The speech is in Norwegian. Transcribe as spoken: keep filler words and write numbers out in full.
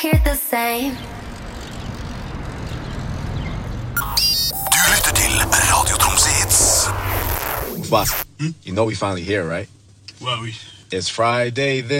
Hear the same. Du lytter til Radio Tromsø Hits. Boss, hmm? You know we finally here, right? Well, we... It's Friday then.